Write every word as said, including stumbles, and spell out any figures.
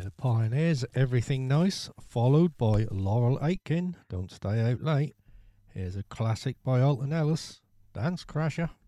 The Pioneers, Everything Nice, followed by Laurel Aitken, Don't Stay Out Late. Here's a classic by Alton Ellis, Dance Crasher.